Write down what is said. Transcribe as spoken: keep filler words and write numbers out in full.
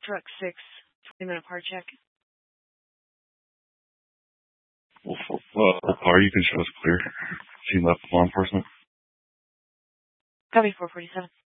Truck six, twenty minute part check. Well, uh, car, you can show us clear. She left law enforcement. Copy four forty-seven.